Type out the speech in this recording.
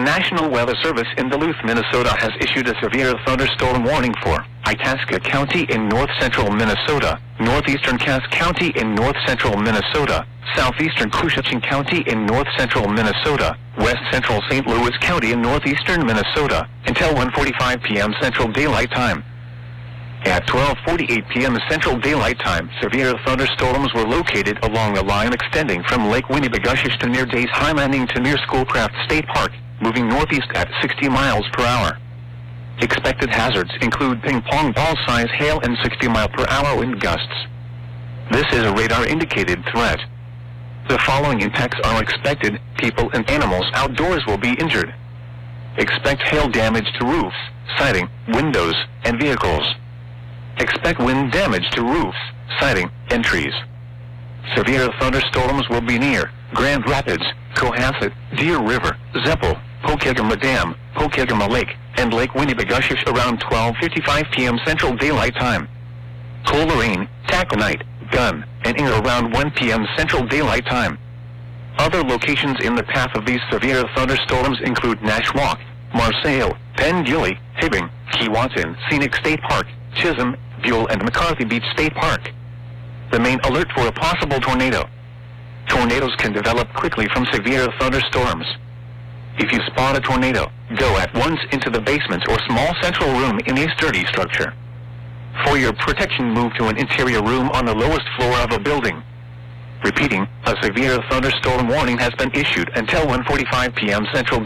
National Weather Service in Duluth, Minnesota has issued a severe thunderstorm warning for Itasca County in north-central Minnesota, northeastern Cass County in north-central Minnesota, southeastern Cushiting County in north-central Minnesota, west-central St. Louis County in northeastern Minnesota, until 1:45 p.m. Central Daylight Time. At 12:48 p.m. Central Daylight Time, severe thunderstorms were located along the line extending from Lake Winnibigoshish to near Days High Landing to near Schoolcraft State Park, moving northeast at 60 miles per hour. Expected hazards include ping-pong ball-size hail and 60-mile-per-hour wind gusts. This is a radar-indicated threat. The following impacts are expected: people and animals outdoors will be injured. Expect hail damage to roofs, siding, windows, and vehicles. Expect wind damage to roofs, siding, and trees. Severe thunderstorms will be near Grand Rapids, Cohasset, Deer River, Zeppel, Pokegama Dam, Pokegama Lake, and Lake Winnibigoshish around 12:55 p.m. Central Daylight Time. Coleraine, Taconite, Gunn, and Inga around 1 p.m. Central Daylight Time. Other locations in the path of these severe thunderstorms include Nashwauk, Marseille, Penguilly, Hibbing, Keewatin, Scenic State Park, Chisholm, Buell, and McCarthy Beach State Park. Remain alert for a possible tornado. Tornadoes can develop quickly from severe thunderstorms. If you spot a tornado, go at once into the basement or small central room in a sturdy structure. For your protection, move to an interior room on the lowest floor of a building. Repeating, a severe thunderstorm warning has been issued until 1:45 p.m. Central